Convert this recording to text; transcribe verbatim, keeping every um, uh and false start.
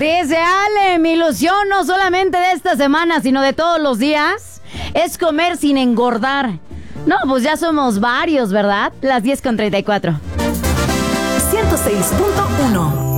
Dice Ale, mi ilusión no solamente de esta semana, sino de todos los días, es comer sin engordar. No, pues ya somos varios, ¿verdad? Las diez con treinta y cuatro. ciento seis punto uno